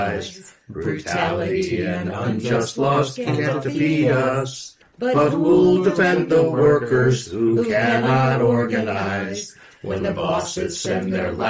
Brutality and unjust laws can't defeat us, but we'll defend the workers who cannot organize. When the bosses send their